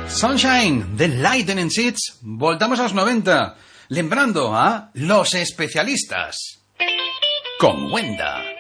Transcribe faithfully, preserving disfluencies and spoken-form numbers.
Sunshine, The Lightning Seeds. Voltamos a los noventa, lembrando a Los Especialistas con Wenda.